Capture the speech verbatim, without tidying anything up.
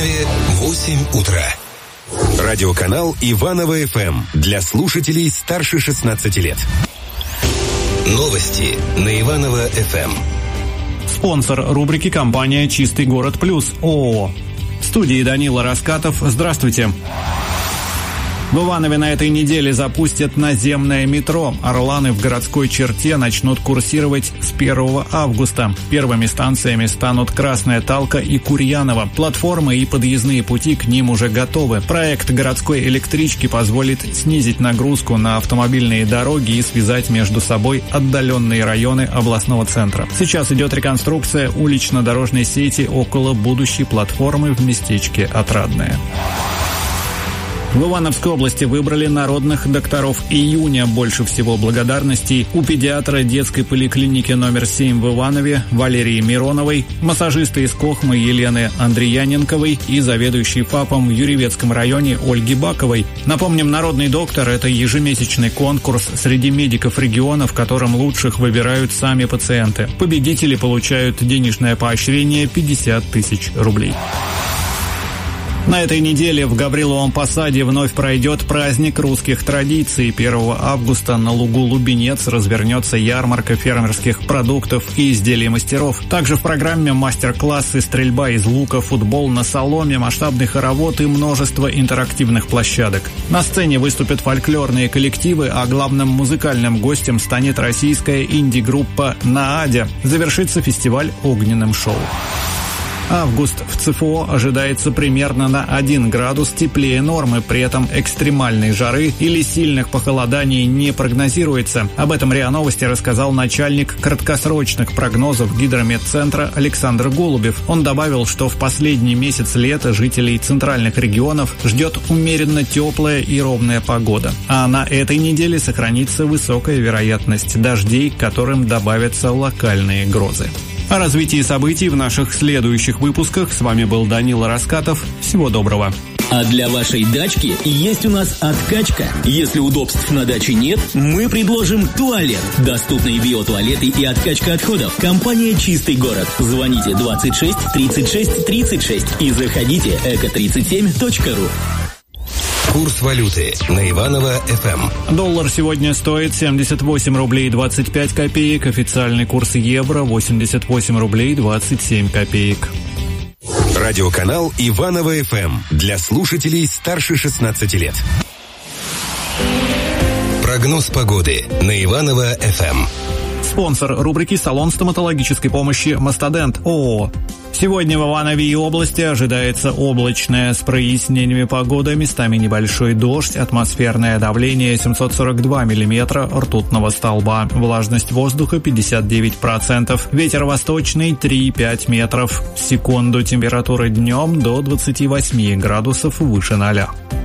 Иванове восемь утра. Радиоканал Иваново-ФМ для слушателей старше шестнадцати лет. Новости на Иваново-ФМ. Спонсор рубрики — компания «Чистый город плюс» ООО. В студии Данила Раскатов. Здравствуйте. В Иванове на этой неделе запустят наземное метро. Орланы в городской черте начнут курсировать с первого августа. Первыми станциями станут Красная Талка и Курьяново. Платформы и подъездные пути к ним уже готовы. Проект городской электрички позволит снизить нагрузку на автомобильные дороги и связать между собой отдаленные районы областного центра. Сейчас идет реконструкция улично-дорожной сети около будущей платформы в местечке Отрадное. В Ивановской области выбрали народных докторов июня. Больше всего благодарностей у педиатра детской поликлиники номер семь в Иванове Валерии Мироновой, массажиста из Кохмы Елены Андреяненковой и заведующей ФАПом в Юрьевецком районе Ольги Баковой. Напомним, народный доктор – это ежемесячный конкурс среди медиков региона, в котором лучших выбирают сами пациенты. Победители получают денежное поощрение пятьдесят тысяч рублей. На этой неделе в Гавриловом Посаде вновь пройдет праздник русских традиций. первого августа на лугу Лубенец развернется ярмарка фермерских продуктов и изделий мастеров. Также в программе мастер-классы, стрельба из лука, футбол на соломе, масштабный хоровод и множество интерактивных площадок. На сцене выступят фольклорные коллективы, а главным музыкальным гостем станет российская инди-группа «Наадя». Завершится фестиваль огненным шоу. Август в ЦФО ожидается примерно на один градус теплее нормы, при этом экстремальной жары или сильных похолоданий не прогнозируется. Об этом РИА Новости рассказал начальник краткосрочных прогнозов Гидрометцентра Александр Голубев. Он добавил, что в последний месяц лета жителей центральных регионов ждет умеренно теплая и ровная погода. А на этой неделе сохранится высокая вероятность дождей, к которым добавятся локальные грозы. О развитии событий в наших следующих выпусках. С вами был Данила Раскатов. Всего доброго. А для вашей дачки есть у нас откачка. Если удобств на даче нет, мы предложим туалет. Доступные биотуалеты и откачка отходов. Компания «Чистый город». Звоните двадцать шесть тридцать шесть тридцать шесть и заходите эко тридцать семь точка ру. Курс валюты на Иваново-ФМ. Доллар сегодня стоит семьдесят восемь рублей двадцать пять копеек. Официальный курс евро восемьдесят восемь рублей двадцать семь копеек. Радиоканал Иваново-ФМ для слушателей старше шестнадцати лет. Прогноз погоды на Иваново-ФМ. Спонсор рубрики — салон стоматологической помощи «Мастодент» ООО. Сегодня в Иванове и области ожидается облачная с прояснениями погода, местами небольшой дождь, атмосферное давление семьсот сорок два миллиметра ртутного столба, влажность воздуха пятьдесят девять процентов, ветер восточный три и пять метров в секунду, температура днем до двадцати восьми градусов выше ноля.